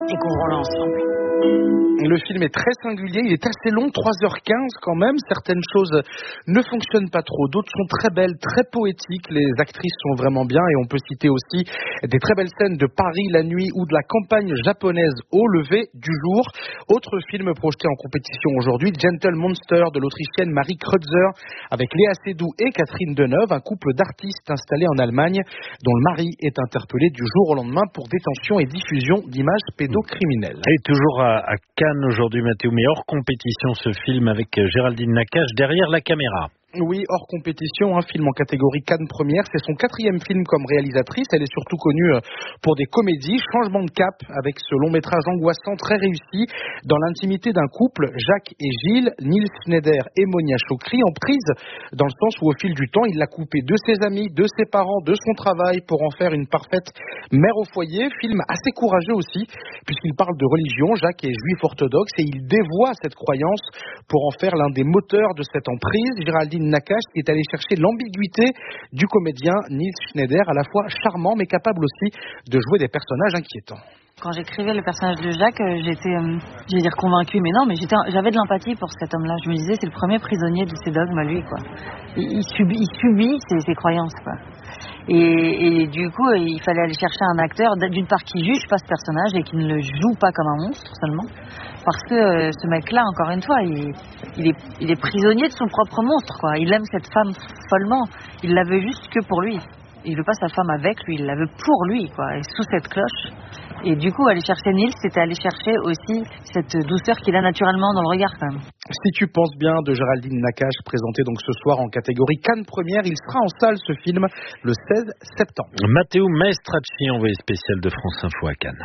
et qu'on roule ensemble. Le film est très singulier, il est assez long, 3h15 quand même. Certaines choses ne fonctionnent pas trop, d'autres sont très belles, très poétiques. Les actrices sont vraiment bien et on peut citer aussi des très belles scènes de Paris la nuit ou de la campagne japonaise au lever du jour. Autre film projeté en compétition aujourd'hui, Gentle Monster de l'Autrichienne Marie Kreutzer avec Léa Seydoux et Catherine Deneuve, un couple d'artistes installés en Allemagne dont le mari est interpellé du jour au lendemain pour détention et diffusion d'images pédocriminelles. Et toujours à Cannes aujourd'hui, Mathéo, mais hors compétition, ce film avec Géraldine Nakache derrière la caméra. Oui, hors compétition, un film en catégorie Cannes Première. C'est son 4e film comme réalisatrice. Elle est surtout connue pour des comédies. Changement de cap avec ce long métrage angoissant très réussi. Dans l'intimité d'un couple, Jacques et Gilles, Nils Schneider et Monia Chokri en prise, dans le sens où au fil du temps, il l'a coupé de ses amis, de ses parents, de son travail pour en faire une parfaite mère au foyer. Film assez courageux aussi, puisqu'il parle de religion. Jacques est juif orthodoxe et il dévoie cette croyance pour en faire l'un des moteurs de cette emprise. Géraldine Nakache qui est allé chercher l'ambiguïté du comédien Nils Schneider, à la fois charmant mais capable aussi de jouer des personnages inquiétants. Quand j'écrivais le personnage de Jacques, j'étais, je vais dire convaincue, mais non, mais j'avais de l'empathie pour cet homme-là. Je me disais, c'est le premier prisonnier de ses dogmes, lui, quoi. Il subit ses croyances, quoi. Et du coup, il fallait aller chercher un acteur, d'une part, qui juge pas ce personnage et qui ne le joue pas comme un monstre seulement. Parce que ce mec-là, encore une fois, il est prisonnier de son propre monstre, quoi. Il aime cette femme follement. Il la veut juste que pour lui. Il veut pas sa femme avec lui, il la veut pour lui, quoi. Et sous cette cloche. Et du coup, aller chercher Nils, c'était aller chercher aussi cette douceur qu'il a naturellement dans le regard, quand même. Si tu penses bien, de Géraldine Nakache, présenté donc ce soir en catégorie Cannes Première. Il sera en salle, ce film, le 16 septembre. Matteo Maestracci, envoyé spécial de France Info à Cannes.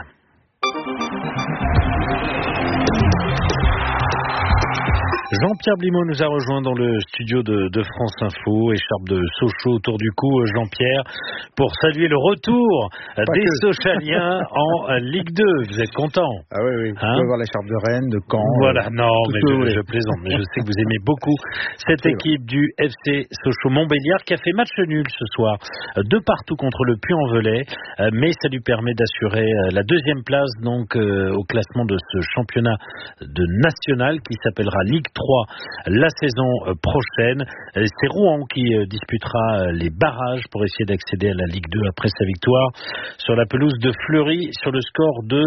Jean-Pierre Blimaud nous a rejoint dans le studio de France Info, écharpe de Sochaux autour du cou, Jean-Pierre, pour saluer le retour des Sochaliens en Ligue 2. Vous êtes content? Ah oui, vous pouvez voir l'écharpe de Rennes, de Caen. Voilà, non, mais je plaisante, mais je sais que vous aimez beaucoup cette équipe du FC Sochaux-Montbéliard qui a fait match nul ce soir, de partout contre le Puy-en-Velay, mais ça lui permet d'assurer la 2e place donc au classement de ce championnat de national qui s'appellera Ligue 3 la saison prochaine. C'est Rouen qui disputera les barrages pour essayer d'accéder à la Ligue 2 après sa victoire sur la pelouse de Fleury sur le score de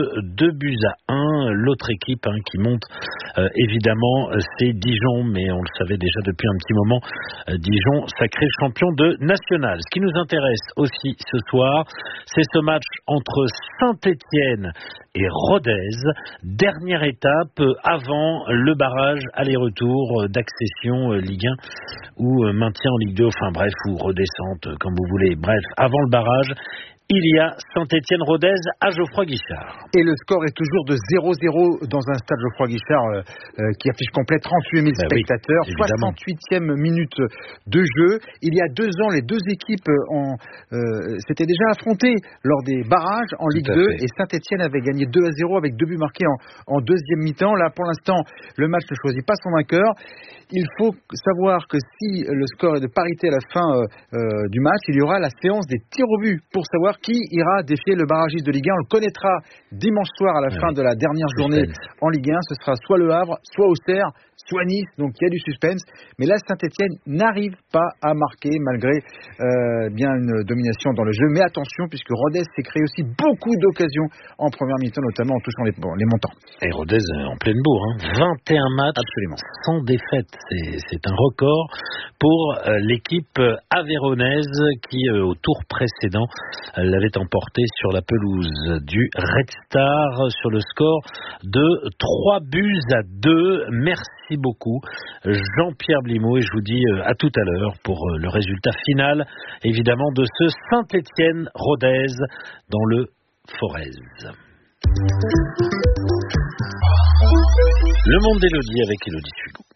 2-1. L'autre équipe qui monte évidemment, c'est Dijon, mais on le savait déjà depuis un petit moment. Dijon, sacré champion de national. Ce qui nous intéresse aussi ce soir, c'est ce match entre Saint-Étienne et Rodez, dernière étape avant le barrage aller-retour d'accession Ligue 1 ou maintien en Ligue 2, enfin bref, ou redescente comme vous voulez, bref, avant le barrage. Il y a Saint-Étienne-Rodez à Geoffroy-Guichard. Et le score est toujours de 0-0 dans un stade Geoffroy-Guichard qui affiche complet 38 000 spectateurs, oui, 68e minute de jeu. Il y a 2 ans, les deux équipes s'étaient déjà affrontées lors des barrages en Ligue 2 et Saint-Étienne avait gagné 2-0 avec 2 buts marqués en deuxième mi-temps. Là, pour l'instant, le match ne choisit pas son vainqueur. Il faut savoir que si le score est de parité à la fin du match, il y aura la séance des tirs au but pour savoir qui ira défier le barragiste de Ligue 1. On le connaîtra dimanche soir à la fin de la dernière journée en Ligue 1. Ce sera soit Le Havre, soit Auxerre, soit Nice. Donc il y a du suspense. Mais là, Saint-Étienne n'arrive pas à marquer malgré bien une domination dans le jeu. Mais attention, puisque Rodez s'est créé aussi beaucoup d'occasions en première mi-temps, notamment en touchant les montants. Et Rodez en pleine bourre, 21 matchs sans défaite. C'est un record pour l'équipe aveyronnaise qui, au tour précédent, l'avait emporté sur la pelouse du Red Star sur le score de 3-2. Merci beaucoup, Jean-Pierre Blimaud, et je vous dis à tout à l'heure pour le résultat final, évidemment, de ce Saint-Étienne-Rodez dans le Forez. Le monde d'Élodie avec Élodie Sugo.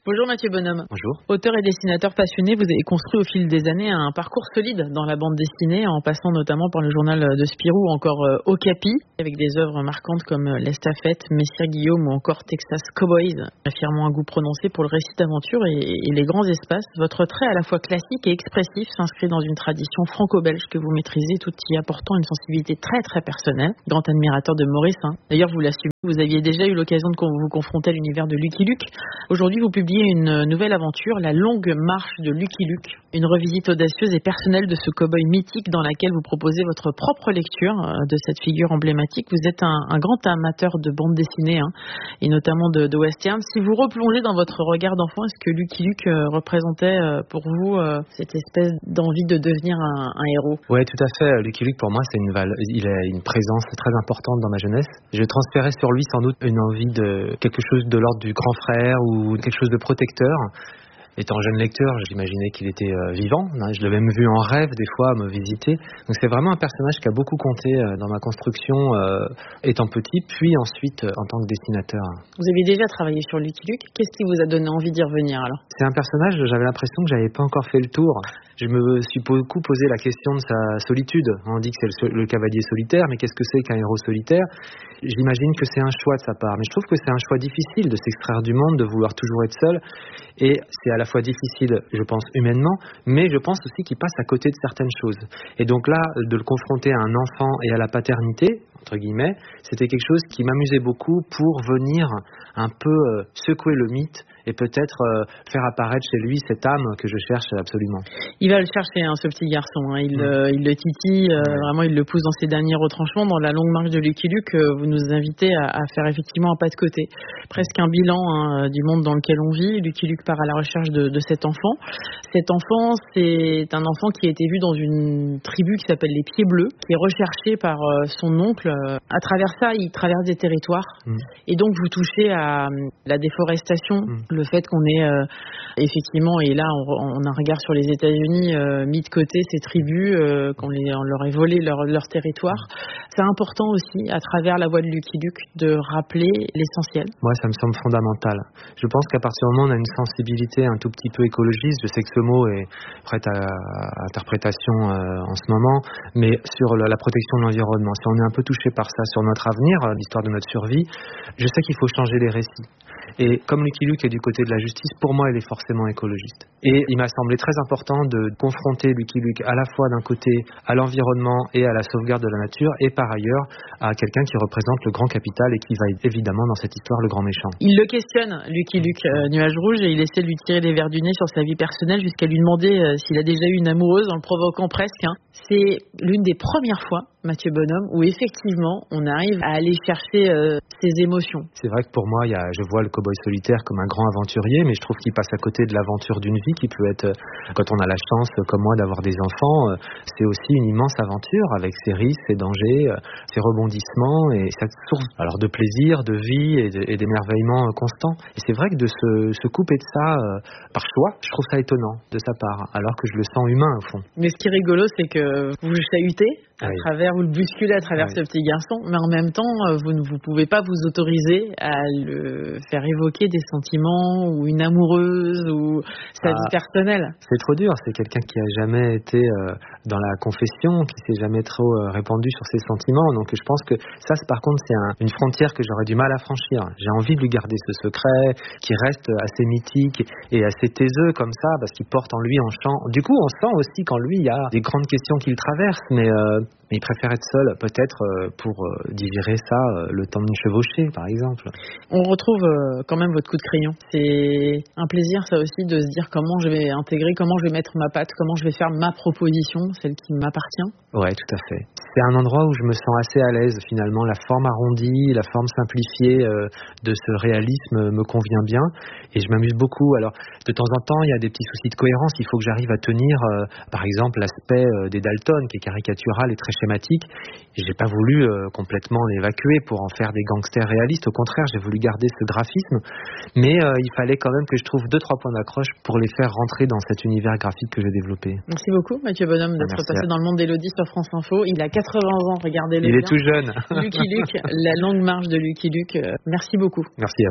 Bonjour Mathieu Bonhomme. Bonjour. Auteur et dessinateur passionné, vous avez construit au fil des années un parcours solide dans la bande dessinée, en passant notamment par le journal de Spirou ou encore Okapi, avec des œuvres marquantes comme L'Estafette, Messire Guillaume ou encore Texas Cowboys, affirmant un goût prononcé pour le récit d'aventure et les grands espaces. Votre trait à la fois classique et expressif s'inscrit dans une tradition franco-belge que vous maîtrisez, tout y apportant une sensibilité très très personnelle. Grand admirateur de Maurice, D'ailleurs, vous l'assumez, vous aviez déjà eu l'occasion de vous confronter à l'univers de Lucky Luke. Aujourd'hui, vous publiez une nouvelle aventure, La Longue Marche de Lucky Luke, une revisite audacieuse et personnelle de ce cow-boy mythique dans laquelle vous proposez votre propre lecture de cette figure emblématique. Vous êtes un grand amateur de bande dessinée et notamment de western. Si vous replongez dans votre regard d'enfant, est-ce que Lucky Luke représentait pour vous cette espèce d'envie de devenir un héros? Oui, tout à fait. Lucky Luke, pour moi, il a une présence très importante dans ma jeunesse. Je transférais sur lui sans doute une envie de quelque chose de l'ordre du grand frère ou quelque chose de protecteur. Étant jeune lecteur, j'imaginais qu'il était vivant. Je l'ai même vu en rêve des fois me visiter. Donc c'est vraiment un personnage qui a beaucoup compté dans ma construction étant petit, puis ensuite en tant que dessinateur. Vous avez déjà travaillé sur Lucky Luke. Qu'est-ce qui vous a donné envie d'y revenir alors? C'est un personnage, j'avais l'impression que j'avais pas encore fait le tour. Je me suis beaucoup posé la question de sa solitude. On dit que c'est le cavalier solitaire, mais qu'est-ce que c'est qu'un héros solitaire? J'imagine que c'est un choix de sa part, mais je trouve que c'est un choix difficile de s'extraire du monde, de vouloir toujours être seul, et c'est à la fois difficile, je pense, humainement, mais je pense aussi qu'il passe à côté de certaines choses. Et donc là, de le confronter à un enfant et à la paternité, entre guillemets, c'était quelque chose qui m'amusait beaucoup pour venir un peu secouer le mythe et peut-être faire apparaître chez lui cette âme que je cherche absolument. Il va le chercher, ce petit garçon. Il le titille, vraiment il le pousse dans ses derniers retranchements. Dans La Longue Marche de Lucky Luke, vous nous invitez à faire effectivement un pas de côté. Presque un bilan du monde dans lequel on vit. Lucky Luke part à la recherche de cet enfant. Cet enfant, c'est un enfant qui a été vu dans une tribu qui s'appelle les Pieds Bleus, qui est recherché par son oncle. À travers ça, il traverse des territoires. Et donc, vous touchez à la déforestation, le fait qu'on ait effectivement, et là on a un regard sur les États-Unis, mis de côté ces tribus, qu'on leur ait volé leur territoire. C'est important aussi, à travers la voix de Lucky Luke, de rappeler l'essentiel. Moi, ça me semble fondamental. Je pense qu'à partir du moment où on a une sensibilité un tout petit peu écologiste, je sais que ce mot est prêt à interprétation en ce moment, mais sur la protection de l'environnement, si on est un peu touché par ça, sur notre avenir, l'histoire de notre survie, je sais qu'il faut changer les récits. Et comme Lucky Luke est du côté de la justice, pour moi, elle est forcément écologiste. Et il m'a semblé très important de confronter Lucky Luke à la fois d'un côté à l'environnement et à la sauvegarde de la nature, et par ailleurs à quelqu'un qui représente le grand capital et qui va être évidemment dans cette histoire le grand méchant. Il le questionne, Lucky Luke, Nuage Rouge, et il essaie de lui tirer les vers du nez sur sa vie personnelle jusqu'à lui demander s'il a déjà eu une amoureuse, en le provoquant presque. C'est l'une des premières fois, Mathieu Bonhomme, où effectivement on arrive à aller chercher ses émotions. C'est vrai que pour moi, je vois le cow-boy solitaire comme un grand aventurier, mais je trouve qu'il passe à côté de l'aventure d'une vie qui peut être, quand on a la chance comme moi d'avoir des enfants, c'est aussi une immense aventure avec ses risques, ses dangers, ses rebondissements et cette source alors de plaisir, de vie et d'émerveillement constant. Et c'est vrai que de se couper de ça par choix, je trouve ça étonnant de sa part, alors que je le sens humain au fond. Mais ce qui est rigolo, c'est que vous le chahutez vous le bousculez à travers ce petit garçon, mais en même temps, vous ne pouvez pas vous autoriser à le faire évoquer des sentiments ou une amoureuse ou sa vie personnelle. C'est trop dur, c'est quelqu'un qui a jamais été dans la confession, qui s'est jamais trop répandu sur ses sentiments, donc je pense que ça, par contre, c'est une frontière que j'aurais du mal à franchir. J'ai envie de lui garder ce secret, qui reste assez mythique et assez taiseux comme ça, parce qu'il porte en lui un chant. Du coup, on sent aussi qu'en lui, il y a des grandes questions qu'il traverse, mais il préfère être seul, peut-être pour digérer ça, le temps d'une chevauchée, par exemple. On retrouve quand même votre coup de crayon. C'est un plaisir, ça aussi, de se dire comment je vais intégrer, comment je vais mettre ma patte, comment je vais faire ma proposition, celle qui m'appartient. Ouais, tout à fait. C'est un endroit où je me sens assez à l'aise, finalement. La forme arrondie, la forme simplifiée de ce réalisme me convient bien, et je m'amuse beaucoup. Alors, de temps en temps, il y a des petits soucis de cohérence. Il faut que j'arrive à tenir, par exemple, l'aspect des Dalton, qui est caricatural et très schématique. Et j'ai pas voulu complètement l'évacuer pour en faire des gangsters réalistes. Au contraire, j'ai voulu garder ce graphisme, mais il fallait quand même que je trouve 2-3 points d'accroche pour les faire rentrer dans cet univers graphique que j'ai développé. Merci beaucoup, Mathieu Bonhomme, d'être passé dans le monde d'Élodie sur France Info. Il a 80 ans, regardez-le. Il est tout jeune. Lucky Luke, La Longue Marche de Lucky Luke. Merci beaucoup. Merci à vous.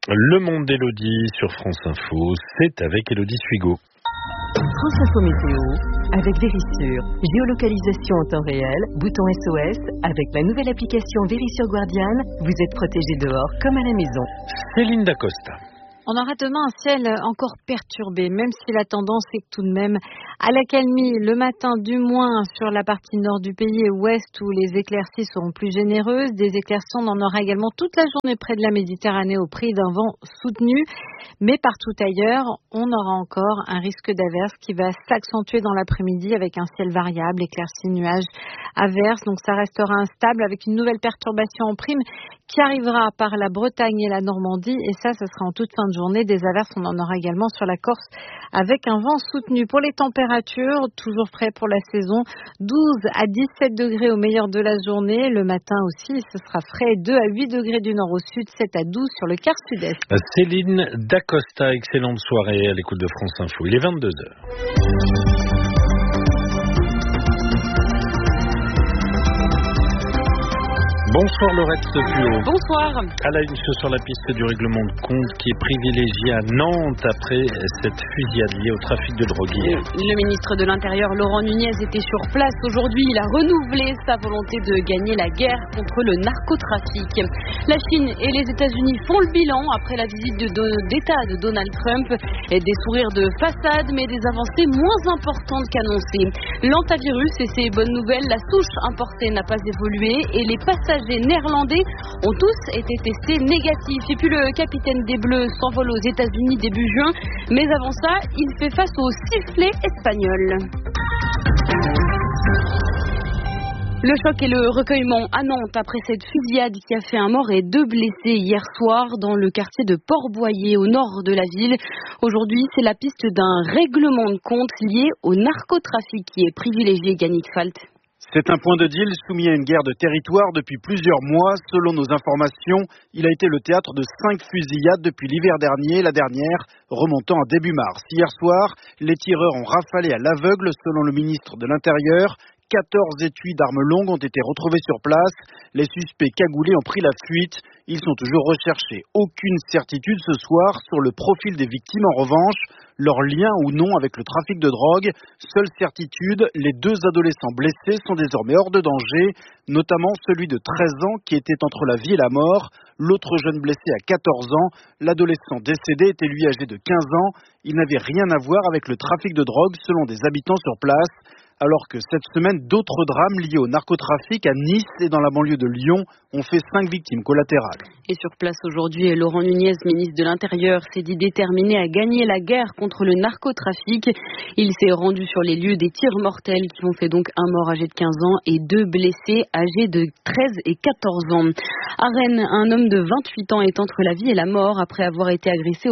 Le monde d'Élodie sur France Info, c'est avec Élodie Suigo. France Info Météo, avec Vérissure. Géolocalisation en temps réel, bouton SOS. Avec la nouvelle application Vérissure Guardian, vous êtes protégé dehors comme à la maison. Céline Dacosta. On aura demain un ciel encore perturbé, même si la tendance est tout de même à l'accalmie. Le matin, du moins, sur la partie nord du pays et ouest, où les éclaircies seront plus généreuses. Des éclaircies, on en aura également toute la journée près de la Méditerranée au prix d'un vent soutenu. Mais partout ailleurs, on aura encore un risque d'averse qui va s'accentuer dans l'après-midi avec un ciel variable, éclaircies, nuages, averses. Donc ça restera instable avec une nouvelle perturbation en prime qui arrivera par la Bretagne et la Normandie. Et ça sera en toute fin de journée. Des averses, on en aura également sur la Corse avec un vent soutenu. Pour les températures, toujours prêt pour la saison, 12 à 17 degrés au meilleur de la journée. Le matin aussi, ce sera frais, 2 à 8 degrés du nord au sud, 7 à 12 sur le quart sud-est. Céline Dacosta, excellente soirée à l'écoute de France Info. Il est 22h. Bonsoir Laurette Puot. Bonsoir. À la une sur la piste du règlement de compte qui est privilégié à Nantes après cette fusillade liée au trafic de drogue hier. Le ministre de l'Intérieur Laurent Nunez était sur place aujourd'hui. Il a renouvelé sa volonté de gagner la guerre contre le narcotrafic. La Chine et les États-Unis font le bilan après la visite d'État de Donald Trump. Des sourires de façade mais des avancées moins importantes qu'annoncées. L'antivirus et ses bonnes nouvelles, la souche importée n'a pas évolué et les passagers néerlandais ont tous été testés négatifs. Et puis le capitaine des Bleus s'envole aux États-Unis début juin, mais avant ça, il fait face au sifflet espagnol. Le choc et le recueillement à Nantes après cette fusillade qui a fait un mort et 2 blessés hier soir dans le quartier de Port-Boyer au nord de la ville. Aujourd'hui, c'est la piste d'un règlement de compte lié au narcotrafic qui est privilégié, Yannick Falt. C'est un point de deal soumis à une guerre de territoire depuis plusieurs mois. Selon nos informations, il a été le théâtre de 5 fusillades depuis l'hiver dernier, la dernière remontant à début mars. Hier soir, les tireurs ont rafalé à l'aveugle, selon le ministre de l'Intérieur. 14 étuis d'armes longues ont été retrouvés sur place. Les suspects cagoulés ont pris la fuite. Ils sont toujours recherchés. Aucune certitude ce soir sur le profil des victimes. En revanche, leur lien ou non avec le trafic de drogue. Seule certitude, les 2 adolescents blessés sont désormais hors de danger, notamment celui de 13 ans qui était entre la vie et la mort. L'autre jeune blessé a 14 ans. L'adolescent décédé était lui âgé de 15 ans. Il n'avait rien à voir avec le trafic de drogue selon des habitants sur place. Alors que cette semaine, d'autres drames liés au narcotrafic à Nice et dans la banlieue de Lyon ont fait 5 victimes collatérales. Et sur place aujourd'hui, Laurent Nunez, ministre de l'Intérieur, s'est dit déterminé à gagner la guerre contre le narcotrafic. Il s'est rendu sur les lieux des tirs mortels qui ont fait donc un mort âgé de 15 ans et 2 blessés âgés de 13 et 14 ans. À Rennes, un homme de 28 ans est entre la vie et la mort après avoir été agressé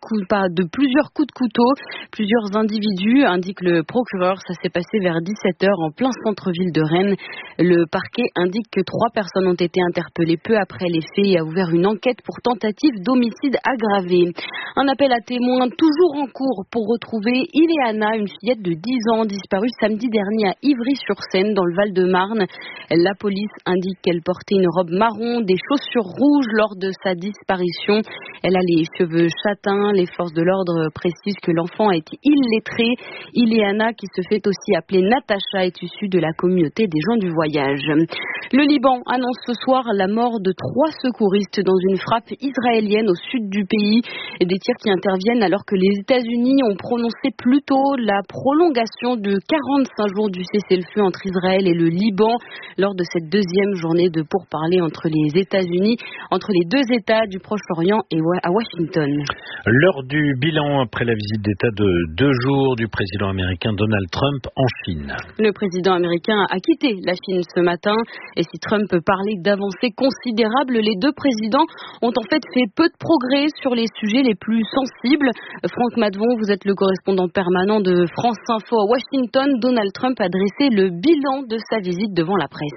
de plusieurs coups de couteau. Plusieurs individus, indique le procureur, ça s'est passé vers 17h en plein centre-ville de Rennes. Le parquet indique que 3 personnes ont été interpellées peu après les faits et a ouvert une enquête pour tentative d'homicide aggravé. Un appel à témoins toujours en cours pour retrouver Ileana, une fillette de 10 ans disparue samedi dernier à Ivry-sur-Seine dans le Val-de-Marne. La police indique qu'elle portait une robe marron, des chaussures rouges lors de sa disparition. Elle a les cheveux châtains. Les forces de l'ordre précisent que l'enfant a été illettré. Ileana, qui se fait aussi appeler Natacha, est issue de la communauté des gens du voyage. Le Liban annonce ce soir la mort de 3 secouristes dans une frappe israélienne au sud du pays. Des tirs qui interviennent alors que les États-Unis ont prononcé plus tôt la prolongation de 45 jours du cessez-le-feu entre Israël et le Liban lors de cette 2e journée de pourparlers entre les États-Unis, entre les 2 États du Proche-Orient et à Washington. L'heure du bilan après la visite d'État de 2 jours du président américain Donald Trump en Chine. Le président américain a quitté la Chine ce matin et si Trump parlait d'avancées considérables, les 2 présidents ont en fait fait peu de progrès sur les sujets les plus sensibles. Franck Madvon, vous êtes le correspondant permanent de France Info à Washington. Donald Trump a dressé le bilan de sa visite devant la presse.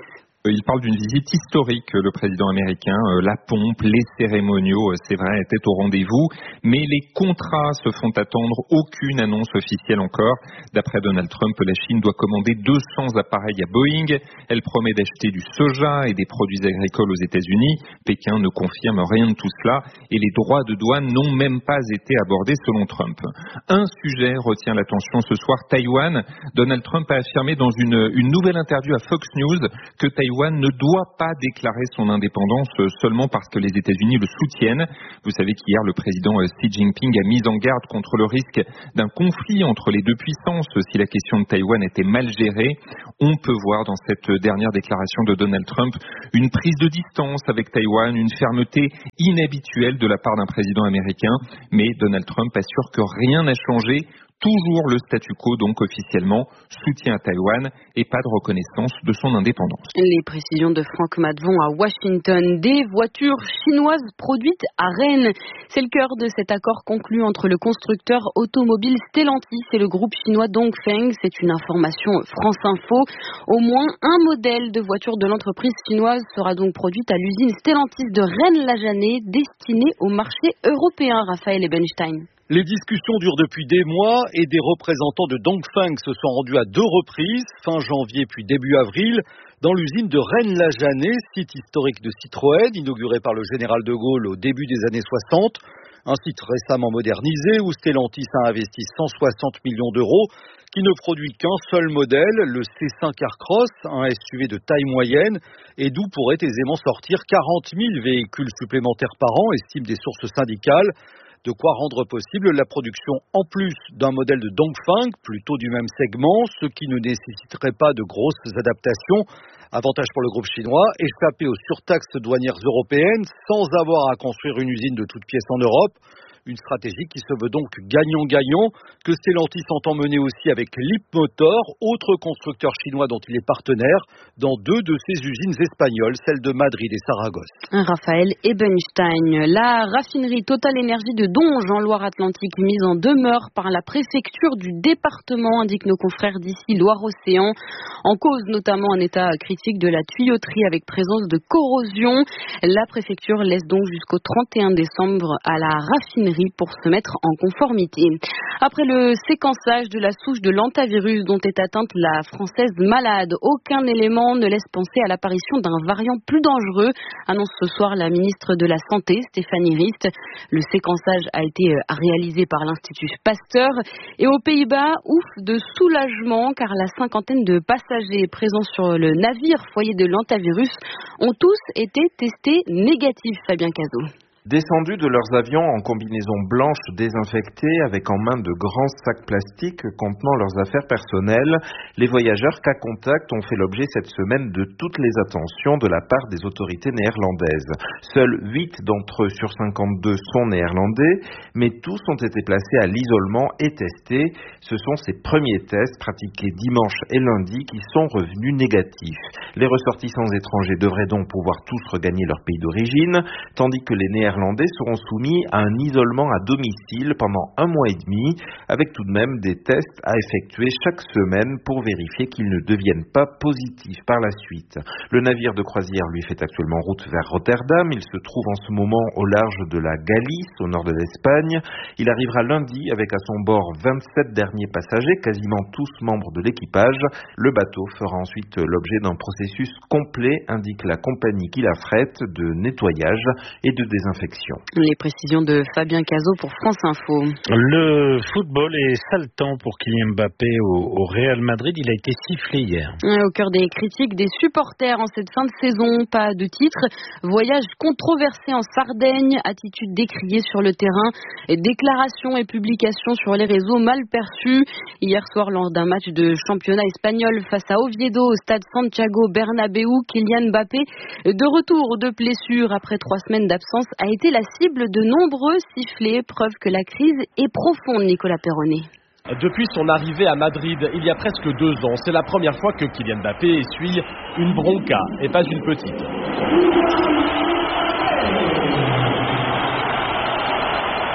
Il parle d'une visite historique, le président américain. La pompe, les cérémoniaux, c'est vrai, étaient au rendez-vous. Mais les contrats se font attendre. Aucune annonce officielle encore. D'après Donald Trump, la Chine doit commander 200 appareils à Boeing. Elle promet d'acheter du soja et des produits agricoles aux États-Unis. Pékin ne confirme rien de tout cela. Et les droits de douane n'ont même pas été abordés selon Trump. Un sujet retient l'attention ce soir, Taïwan. Donald Trump a affirmé dans une nouvelle interview à Fox News que Taïwan ne doit pas déclarer son indépendance seulement parce que les États-Unis le soutiennent. Vous savez qu'hier, le président Xi Jinping a mis en garde contre le risque d'un conflit entre les deux puissances si la question de Taïwan était mal gérée. On peut voir dans cette dernière déclaration de Donald Trump une prise de distance avec Taïwan, une fermeté inhabituelle de la part d'un président américain. Mais Donald Trump assure que rien n'a changé. Toujours le statu quo, donc officiellement, soutien à Taïwan et pas de reconnaissance de son indépendance. Les précisions de Franck Madvon à Washington. Des voitures chinoises produites à Rennes. C'est le cœur de cet accord conclu entre le constructeur automobile Stellantis et le groupe chinois Dongfeng. C'est une information France Info. Au moins un modèle de voiture de l'entreprise chinoise sera donc produite à l'usine Stellantis de Rennes-la-Janée, destinée au marché européen. Raphaël Ebenstein. Les discussions durent depuis des mois et des représentants de Dongfeng se sont rendus à 2 reprises, fin janvier puis début avril, dans l'usine de Rennes-la-Janée, site historique de Citroën, inauguré par le général de Gaulle au début des années 60. Un site récemment modernisé où Stellantis a investi 160 millions d'euros, qui ne produit qu'un seul modèle, le C5 Aircross, un SUV de taille moyenne, et d'où pourraient aisément sortir 40 000 véhicules supplémentaires par an, estiment des sources syndicales. De quoi rendre possible la production en plus d'un modèle de Dongfeng, plutôt du même segment, ce qui ne nécessiterait pas de grosses adaptations. Avantage pour le groupe chinois, échapper aux surtaxes douanières européennes sans avoir à construire une usine de toutes pièces en Europe. Une stratégie qui se veut donc gagnant-gagnant, que Stellantis entend mener aussi avec Leapmotor, autre constructeur chinois dont il est partenaire, dans 2 de ses usines espagnoles, celles de Madrid et Saragosse. Raphaël Ebenstein. La raffinerie Total Énergie de Donge en Loire-Atlantique, mise en demeure par la préfecture du département, indiquent nos confrères d'ici Loire-Océan. En cause notamment un état critique de la tuyauterie avec présence de corrosion. La préfecture laisse donc jusqu'au 31 décembre à la raffinerie pour se mettre en conformité. Après le séquençage de la souche de l'hantavirus dont est atteinte la Française malade, aucun élément ne laisse penser à l'apparition d'un variant plus dangereux, annonce ce soir la ministre de la Santé, Stéphanie Rist. Le séquençage a été réalisé par l'Institut Pasteur. Et aux Pays-Bas, ouf de soulagement, car la 50aine de passagers présents sur le navire foyer de l'hantavirus ont tous été testés négatifs. Fabien Cazot. Descendus de leurs avions en combinaison blanche désinfectée avec en main de grands sacs plastiques contenant leurs affaires personnelles, les voyageurs cas contact ont fait l'objet cette semaine de toutes les attentions de la part des autorités néerlandaises. Seuls 8 d'entre eux sur 52 sont néerlandais, mais tous ont été placés à l'isolement et testés. Ce sont ces premiers tests pratiqués dimanche et lundi qui sont revenus négatifs. Les ressortissants étrangers devraient donc pouvoir tous regagner leur pays d'origine, tandis que les Néerlandais seront soumis à un isolement à domicile pendant 1 mois et demi, avec tout de même des tests à effectuer chaque semaine pour vérifier qu'ils ne deviennent pas positifs par la suite. Le navire de croisière lui fait actuellement route vers Rotterdam. Il se trouve en ce moment au large de la Galice, au nord de l'Espagne. Il arrivera lundi avec à son bord 27 derniers passagers, quasiment tous membres de l'équipage. Le bateau fera ensuite l'objet d'un processus complet, indique la compagnie qui l'affrète, de nettoyage et de désinfection. Les précisions de Fabien Cazot pour France Info. Le football est saletant pour Kylian Mbappé au Real Madrid. Il a été sifflé hier. Au cœur des critiques des supporters en cette fin de saison, pas de titre, voyage controversé en Sardaigne, attitude décriée sur le terrain, et déclarations et publications sur les réseaux mal perçues. Hier soir, lors d'un match de championnat espagnol face à Oviedo au stade Santiago Bernabéu, Kylian Mbappé, de retour de blessure après 3 semaines d'absence, a été la cible de nombreux sifflets, preuve que la crise est profonde, Nicolas Perronnet. Depuis son arrivée à Madrid, il y a presque 2 ans, c'est la première fois que Kylian Mbappé essuie une bronca, et pas une petite.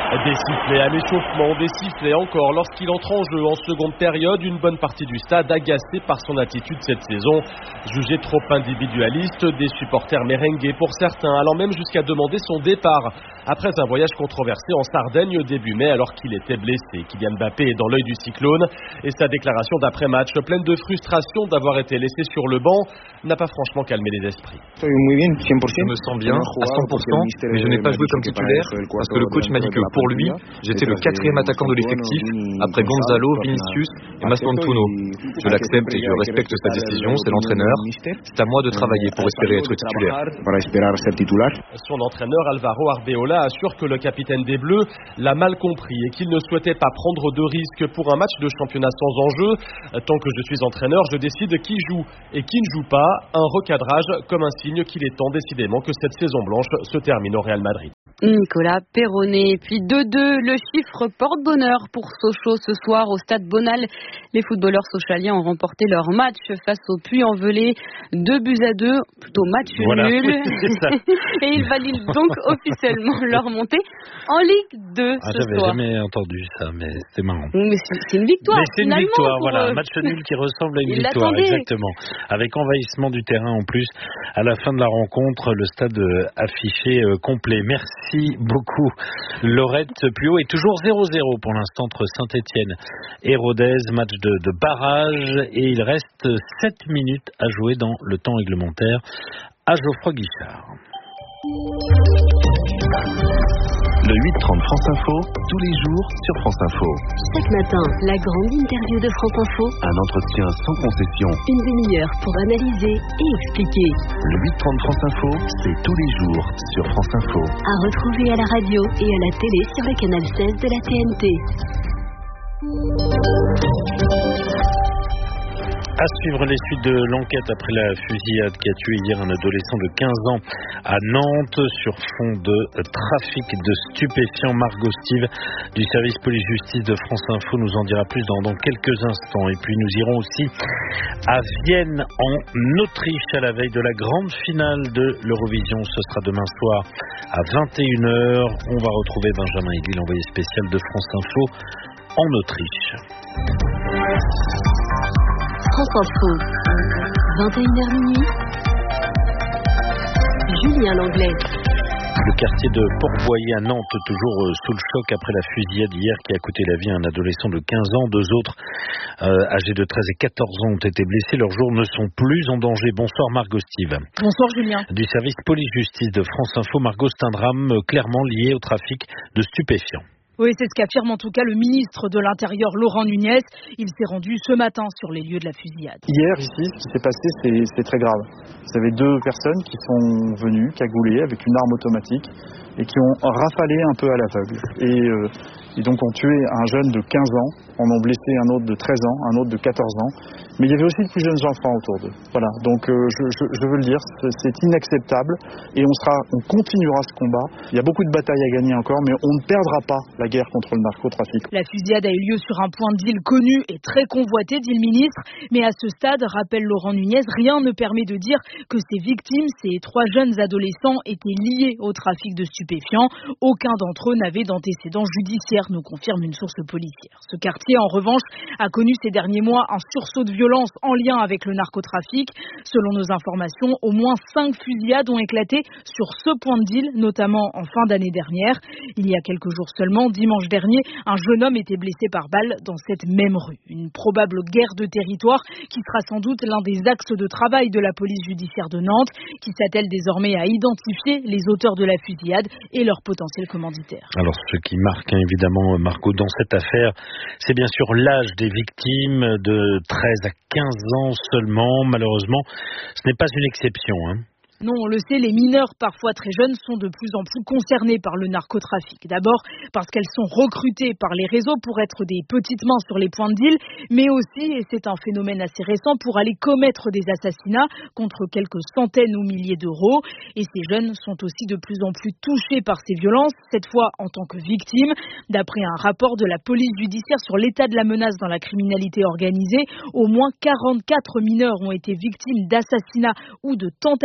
Des sifflets à l'échauffement, des sifflets encore lorsqu'il entre en jeu en seconde période. Une bonne partie du stade agacée par son attitude cette saison, jugée trop individualiste, des supporters merengués pour certains, allant même jusqu'à demander son départ après un voyage controversé en Sardaigne début mai alors qu'il était blessé. Kylian Mbappé est dans l'œil du cyclone et sa déclaration d'après-match pleine de frustration d'avoir été laissé sur le banc n'a pas franchement calmé les esprits. Je me sens bien à 100%, mais je n'ai pas joué comme titulaire parce que le coach m'a dit que pour lui, j'étais le 4e attaquant de l'effectif après Gonzalo, Vinicius et Mastontuno. Je l'accepte et je respecte sa décision, c'est l'entraîneur. C'est à moi de travailler pour espérer être titulaire. Son entraîneur Alvaro Arbeola assure que le capitaine des Bleus l'a mal compris et qu'il ne souhaitait pas prendre de risques pour un match de championnat sans enjeu. Tant que je suis entraîneur, je décide qui joue et qui ne joue pas. Un recadrage comme un signe qu'il est temps décidément que cette saison blanche se termine au Real Madrid. Nicolas Perronnet. Puis 2-2, le chiffre porte-bonheur pour Sochaux ce soir au stade Bonal. Les footballeurs sochaliens ont remporté leur match face au Puy-en-Velay. 2-2, plutôt match nul. Et ils valident donc officiellement leur montée en Ligue 2 ce j'avais soir. Jamais entendu ça, mais c'est marrant. Mais c'est une victoire. Mais c'est une victoire, voilà. Match nul qui ressemble à une victoire, exactement. Avec envahissement du terrain en plus. À la fin de la rencontre, le stade affiché complet. Merci beaucoup, Laurette Puot. Et toujours 0-0 pour l'instant entre Saint-Étienne et Rodez. Match de barrage. Et il reste 7 minutes à jouer dans le temps réglementaire à Geoffroy Guichard. Le 8-30 France Info, tous les jours sur France Info. Chaque matin, la grande interview de France Info. Un entretien sans concession. Une demi-heure pour analyser et expliquer. Le 8-30 France Info, c'est tous les jours sur France Info. À retrouver à la radio et à la télé sur le canal 16 de la TNT. À suivre les suites de l'enquête après la fusillade qui a tué hier un adolescent de 15 ans à Nantes sur fond de trafic de stupéfiants. Margot Steve du service police-justice de France Info nous en dira plus dans quelques instants. Et puis nous irons aussi à Vienne en Autriche à la veille de la grande finale de l'Eurovision. Ce sera demain soir à 21h. On va retrouver Benjamin Aiguille, l'envoyé spécial de France Info en Autriche. France Info, 21h minuit. Julien Langlais. Le quartier de Port-Boyer à Nantes, toujours sous le choc après la fusillade hier qui a coûté la vie à un adolescent de 15 ans. 2 autres âgés de 13 et 14 ans ont été blessés. Leurs jours ne sont plus en danger. Bonsoir Margot Steve. Bonsoir Julien. Du service police-justice de France Info, Margot, c'est un drame clairement lié au trafic de stupéfiants. Oui, c'est ce qu'affirme en tout cas le ministre de l'Intérieur, Laurent Nunez. Il s'est rendu ce matin sur les lieux de la fusillade. Hier, ici, ce qui s'est passé, c'est très grave. Vous avez 2 personnes qui sont venues, cagoulées, avec une arme automatique, et qui ont rafalé un peu à l'aveugle. Et donc ont tué un jeune de 15 ans, en ont blessé un autre de 13 ans, un autre de 14 ans. Mais il y avait aussi de plus jeunes enfants autour d'eux. Voilà, donc je veux le dire, c'est inacceptable. Et on continuera ce combat. Il y a beaucoup de batailles à gagner encore, mais on ne perdra pas la guerre contre le narcotrafic. La fusillade a eu lieu sur un point de deal connu et très convoité, dit le ministre. Mais à ce stade, rappelle Laurent Nunez, rien ne permet de dire que ces victimes, ces 3 jeunes adolescents, étaient liés au trafic de stupéfiants. Aucun d'entre eux n'avait d'antécédents judiciaires, nous confirme une source policière. Ce quartier, en revanche, a connu ces derniers mois un sursaut de violence en lien avec le narcotrafic. Selon nos informations, au moins 5 fusillades ont éclaté sur ce point de deal, notamment en fin d'année dernière. Il y a quelques jours seulement, dimanche dernier, un jeune homme était blessé par balle dans cette même rue. Une probable guerre de territoire qui sera sans doute l'un des axes de travail de la police judiciaire de Nantes, qui s'attelle désormais à identifier les auteurs de la fusillade et leurs potentiels commanditaires. Alors ce qui marque évidemment, Margot, dans cette affaire, c'est bien sûr l'âge des victimes, de 13 à 15 ans seulement. Malheureusement, ce n'est pas une exception, Non, on le sait, les mineurs, parfois très jeunes, sont de plus en plus concernés par le narcotrafic. D'abord parce qu'elles sont recrutées par les réseaux pour être des petites mains sur les points de deal, mais aussi, et c'est un phénomène assez récent, pour aller commettre des assassinats contre quelques centaines ou milliers d'euros. Et ces jeunes sont aussi de plus en plus touchés par ces violences, cette fois en tant que victimes. D'après un rapport de la police judiciaire sur l'état de la menace dans la criminalité organisée, au moins 44 mineurs ont été victimes d'assassinats ou de tentatives d'assassinat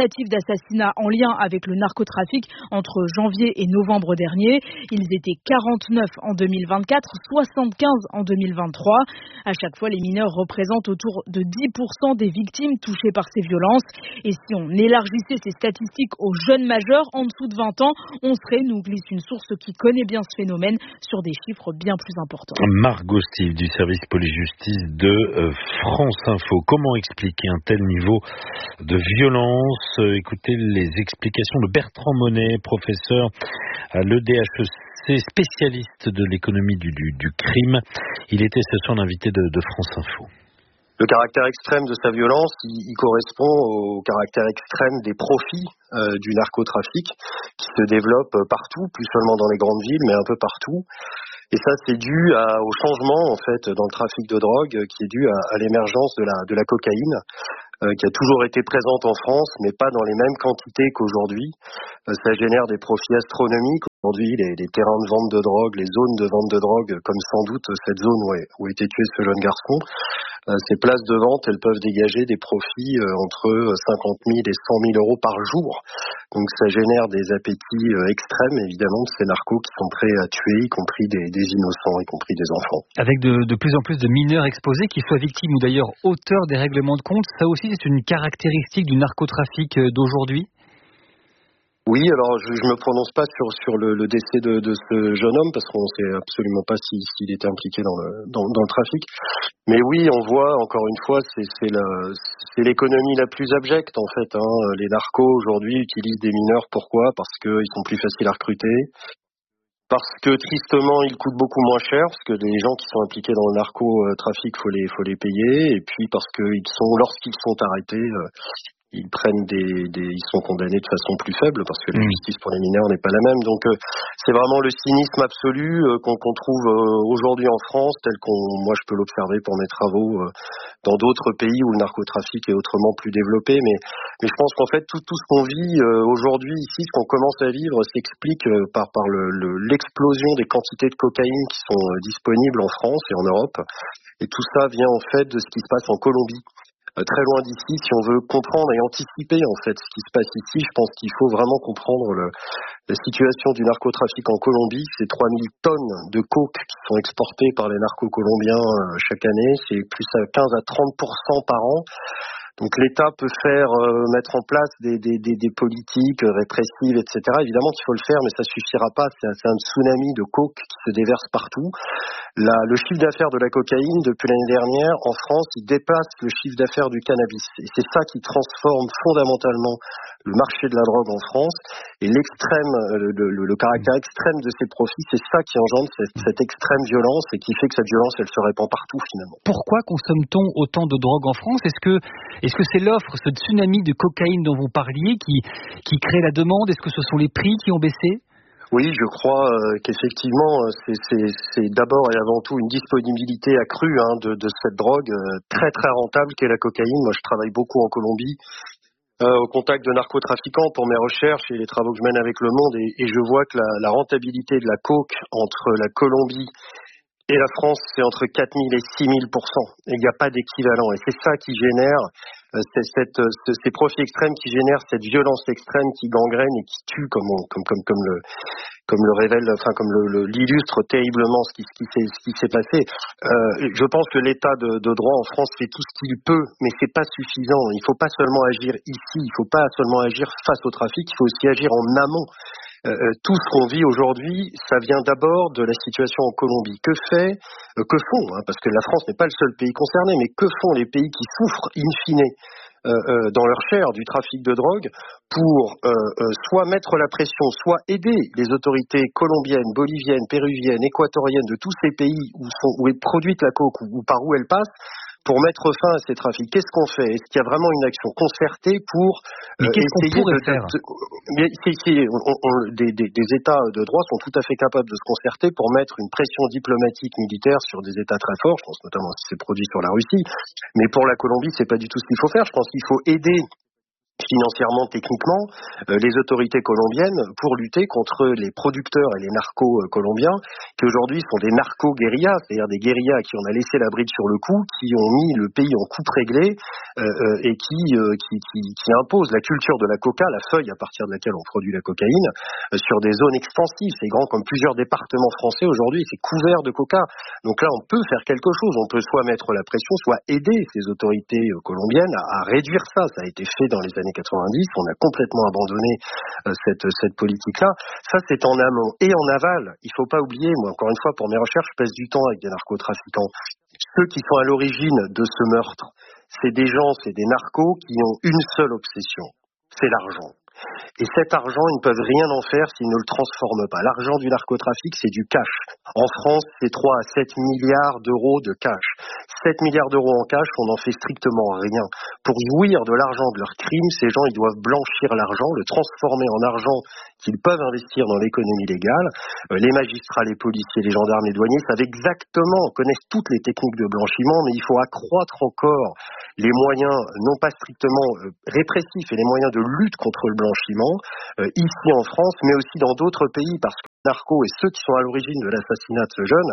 assassinats en lien avec le narcotrafic entre janvier et novembre dernier. Ils étaient 49 en 2024, 75 en 2023. À chaque fois, les mineurs représentent autour de 10% des victimes touchées par ces violences. Et si on élargissait ces statistiques aux jeunes majeurs en dessous de 20 ans, on serait, nous glisse une source qui connaît bien ce phénomène, sur des chiffres bien plus importants. Margot Steve du service police-justice de France Info. Comment expliquer un tel niveau de violence? Écoutez les explications de Bertrand Monet, professeur à l'EDHEC, spécialiste de l'économie du crime. Il était ce soir l'invité de France Info. Le caractère extrême de sa violence, il correspond au caractère extrême des profits du narcotrafic qui se développent partout, plus seulement dans les grandes villes, mais un peu partout. Et ça, c'est dû au changement en fait dans le trafic de drogue, qui est dû à l'émergence de la cocaïne, qui a toujours été présente en France, mais pas dans les mêmes quantités qu'aujourd'hui. Ça génère des profits astronomiques. Aujourd'hui, les terrains de vente de drogue, les zones de vente de drogue, comme sans doute cette zone où a été tué ce jeune garçon, ces places de vente, elles peuvent dégager des profits entre 50 000 et 100 000 euros par jour. Donc ça génère des appétits extrêmes, évidemment, de ces narcos qui sont prêts à tuer, y compris des innocents, y compris des enfants. Avec de plus en plus de mineurs exposés, qu'ils soient victimes ou d'ailleurs auteurs des règlements de compte, ça aussi c'est une caractéristique du narcotrafic d'aujourd'hui? Oui, alors je me prononce pas sur le décès de ce jeune homme parce qu'on sait absolument pas s'il était impliqué dans le trafic. Mais oui, on voit encore une fois, c'est l'économie la plus abjecte en fait. Les narcos aujourd'hui utilisent des mineurs. Pourquoi? Parce qu'ils sont plus faciles à recruter. Parce que tristement, ils coûtent beaucoup moins cher, parce que les gens qui sont impliqués dans le narcotrafic, faut les payer. Et puis parce que lorsqu'ils sont arrêtés, ils prennent ils sont condamnés de façon plus faible parce que la justice pour les mineurs n'est pas la même. Donc c'est vraiment le cynisme absolu qu'on trouve aujourd'hui en France, tel moi je peux l'observer pour mes travaux dans d'autres pays où le narcotrafic est autrement plus développé. Mais je pense qu'en fait tout ce qu'on vit aujourd'hui ici, ce qu'on commence à vivre, s'explique par l'explosion des quantités de cocaïne qui sont disponibles en France et en Europe. Et tout ça vient en fait de ce qui se passe en Colombie. Très loin d'ici, si on veut comprendre et anticiper en fait ce qui se passe ici, je pense qu'il faut vraiment comprendre la situation du narcotrafic en Colombie. C'est 3000 tonnes de coke qui sont exportées par les narcos colombiens chaque année. C'est plus à 15 à 30% par an. Donc l'État peut mettre en place des politiques répressives, etc. Évidemment qu'il faut le faire, mais ça suffira pas. C'est un tsunami de coke qui se déverse partout. Le chiffre d'affaires de la cocaïne, depuis l'année dernière, en France, il dépasse le chiffre d'affaires du cannabis. Et c'est ça qui transforme fondamentalement le marché de la drogue en France. Et le caractère extrême de ces profits, c'est ça qui engendre cette extrême violence et qui fait que cette violence, elle se répand partout finalement. Pourquoi consomme-t-on autant de drogue en France? Est-ce que c'est l'offre, ce tsunami de cocaïne dont vous parliez, qui crée la demande? Est-ce que ce sont les prix qui ont baissé? Oui, je crois qu'effectivement, c'est d'abord et avant tout une disponibilité accrue de cette drogue très très rentable qu'est la cocaïne. Moi, je travaille beaucoup en Colombie, au contact de narcotrafiquants pour mes recherches et les travaux que je mène avec Le Monde, et je vois que la rentabilité de la coke entre la Colombie et la France, c'est entre 4000 et 6000%. Et il n'y a pas d'équivalent. Et c'est ça qui génère ces profits extrêmes, qui génèrent cette violence extrême qui gangrène et qui tue, comme le révèle, comme l'illustre terriblement ce qui s'est passé. Je pense que l'État de droit en France fait tout ce qu'il peut, mais c'est pas suffisant. Il faut pas seulement agir ici, il faut pas seulement agir face au trafic, il faut aussi agir en amont. Tout ce qu'on vit aujourd'hui, ça vient d'abord de la situation en Colombie. Que font, parce que la France n'est pas le seul pays concerné, mais que font les pays qui souffrent in fine dans leur chair du trafic de drogue pour soit mettre la pression, soit aider les autorités colombiennes, boliviennes, péruviennes, équatoriennes de tous ces pays où est produite la coke ou par où elle passe, pour mettre fin à ces trafics? Qu'est-ce qu'on fait? Est-ce qu'il y a vraiment une action concertée pour essayer faire des États de droit sont tout à fait capables de se concerter pour mettre une pression diplomatique militaire sur des États très forts. Je pense notamment à ce qui s'est produit sur la Russie. Mais pour la Colombie, c'est pas du tout ce qu'il faut faire. Je pense qu'il faut aider financièrement, techniquement, les autorités colombiennes pour lutter contre les producteurs et les narcos colombiens, qui aujourd'hui sont des narco-guérillas, c'est-à-dire des guérillas à qui on a laissé la bride sur le cou, qui ont mis le pays en coupe réglée et qui imposent la culture de la coca, la feuille à partir de laquelle on produit la cocaïne, sur des zones extensives. C'est grand comme plusieurs départements français aujourd'hui, c'est couvert de coca. Donc là, on peut faire quelque chose, on peut soit mettre la pression, soit aider ces autorités colombiennes à réduire ça. Ça a été fait dans les années 90, on a complètement abandonné cette politique-là. Ça, c'est en amont. Et en aval, il ne faut pas oublier, moi, encore une fois, pour mes recherches, je passe du temps avec des narcotrafiquants. Ceux qui sont à l'origine de ce meurtre, c'est des narcos qui ont une seule obsession, c'est l'argent. Et cet argent, ils ne peuvent rien en faire s'ils ne le transforment pas. L'argent du narcotrafic, c'est du cash. En France, c'est 3 à 7 milliards d'euros de cash. 7 milliards d'euros en cash, on n'en fait strictement rien. Pour jouir de l'argent de leurs crimes, ces gens, ils doivent blanchir l'argent, le transformer en argent qu'ils peuvent investir dans l'économie légale. Les magistrats, les policiers, les gendarmes, les douaniers savent exactement, connaissent toutes les techniques de blanchiment, mais il faut accroître encore les moyens, non pas strictement répressifs, et les moyens de lutte contre le blanchiment, ici en France, mais aussi dans d'autres pays, parce que les narcos et ceux qui sont à l'origine de l'assassinat de ce jeune,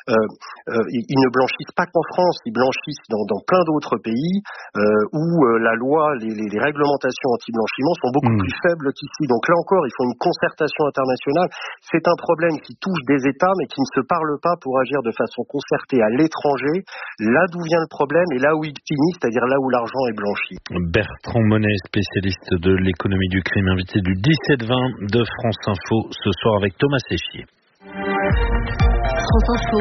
ils ne blanchissent pas qu'en France, ils blanchissent dans plein d'autres pays où la loi, les réglementations anti-blanchiment sont beaucoup plus faibles qu'ici. Donc là encore, il faut une concertation internationale. C'est un problème qui touche des États, mais qui ne se parle pas pour agir de façon concertée à l'étranger, là d'où vient le problème et là où il finit, c'est-à-dire là où l'argent est blanchi. Bertrand Monet, spécialiste de l'économie du crime, invité du 17-20 de France Info ce soir avec Thomas Séchier. France Info,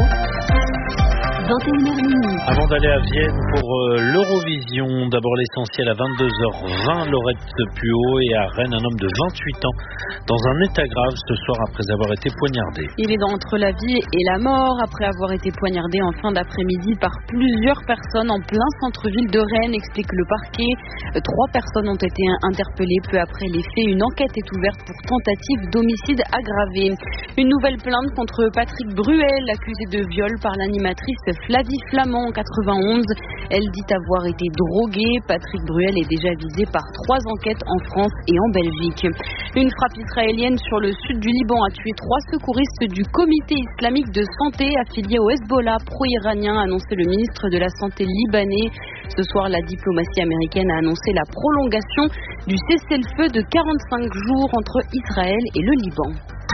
21h minuit. Avant d'aller à Vienne pour l'Eurovision, d'abord l'essentiel à 22h20, Laurette Puot, et à Rennes, un homme de 28 ans dans un état grave ce soir après avoir été poignardé. Il est entre la vie et la mort après avoir été poignardé en fin d'après-midi par plusieurs personnes en plein centre-ville de Rennes, explique le parquet. 3 personnes ont été interpellées peu après les faits. Une enquête est ouverte pour tentative d'homicide aggravé. Une nouvelle plainte contre Patrick Bruel, accusé de viol par l'animatrice Flavie Flamand en 91. Elle dit avoir été droguée. Patrick Bruel est déjà visé par 3 enquêtes en France et en Belgique. Une frappe israélienne sur le sud du Liban a tué 3 secouristes du comité islamique de santé affilié au Hezbollah pro-iranien, a annoncé le ministre de la Santé libanais. Ce soir, la diplomatie américaine a annoncé la prolongation du cessez-le-feu de 45 jours entre Israël et le Liban.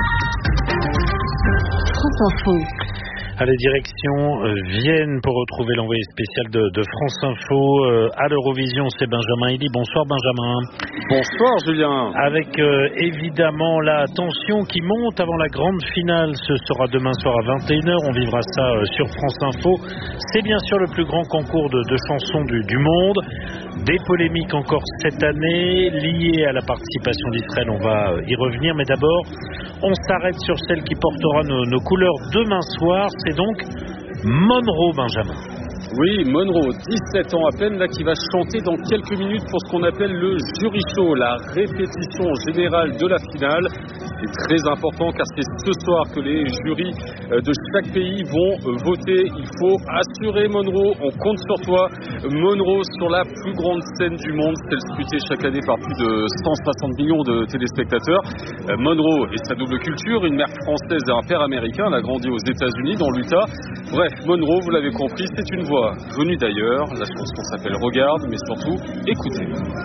France Info. Allez, direction Vienne pour retrouver l'envoyé spécial de France Info à l'Eurovision, c'est Benjamin Elie. Bonsoir Benjamin. Bonsoir Julien. Avec évidemment la tension qui monte avant la grande finale, ce sera demain soir à 21h, on vivra ça sur France Info. C'est bien sûr le plus grand concours de chansons du monde. Des polémiques encore cette année liées à la participation d'Israël, on va y revenir, mais d'abord on s'arrête sur celle qui portera nos couleurs demain soir. C'est donc Monroe, Benjamin. Oui, Monroe, 17 ans à peine, là, qui va chanter dans quelques minutes pour ce qu'on appelle le jury show, la répétition générale de la finale. C'est très important car c'est ce soir que les jurys de chaque pays vont voter. Il faut assurer Monroe, on compte sur toi. Monroe sur la plus grande scène du monde, celle scrutée chaque année par plus de 160 millions de téléspectateurs. Monroe et sa double culture, une mère française et un père américain, elle a grandi aux États-Unis, dans l'Utah. Bref, Monroe, vous l'avez compris, c'est une voix venue d'ailleurs. La chanson s'appelle Regarde, mais surtout, écoutez.